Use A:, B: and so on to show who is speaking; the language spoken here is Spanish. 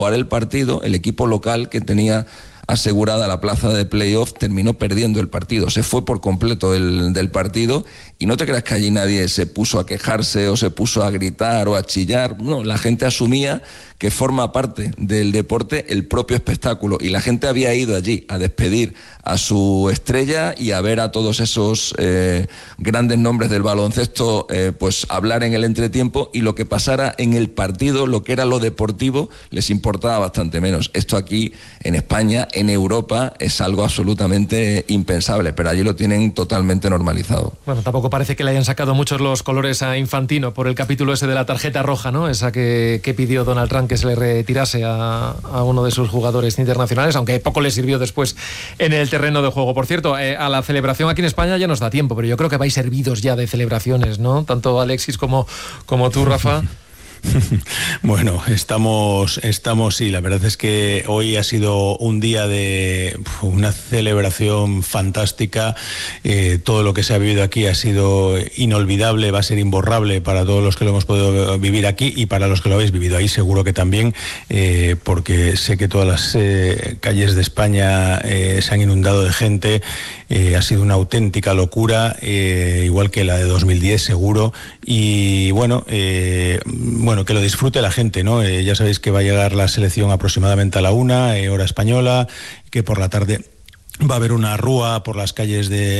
A: jugar el partido, el equipo local que tenía asegurada la plaza de playoff terminó perdiendo el partido, se fue por completo del partido, y no te creas que allí nadie se puso a quejarse o se puso a gritar o a chillar. No, la gente asumía que forma parte del deporte el propio espectáculo, y la gente había ido allí a despedir a su estrella y a ver a todos esos grandes nombres del baloncesto pues hablar en el entretiempo, y lo que pasara en el partido, lo que era lo deportivo, les importaba bastante menos. Esto aquí en España, en Europa, es algo absolutamente impensable, pero allí lo tienen totalmente normalizado.
B: Bueno, tampoco parece que le hayan sacado muchos los colores a Infantino por el capítulo ese de la tarjeta roja, ¿no? Esa que pidió Donald Trump que se le retirase a uno de sus jugadores internacionales, aunque poco le sirvió después en el terreno de juego. Por cierto, a la celebración aquí en España ya nos da tiempo, pero yo creo que vais servidos ya de celebraciones, ¿no? Tanto Alexis como tú, Rafa.
C: Bueno, estamos y la verdad es que hoy ha sido un día de una celebración fantástica. Todo lo que se ha vivido aquí ha sido inolvidable, va a ser imborrable para todos los que lo hemos podido vivir aquí, y para los que lo habéis vivido ahí seguro que también, porque sé que todas las calles de España se han inundado de gente. Ha sido una auténtica locura, igual que la de 2010 seguro, y bueno, que lo disfrute la gente, ¿no? Ya sabéis que va a llegar la selección aproximadamente a la 1:00, hora española, que por la tarde va a haber una rúa por las calles de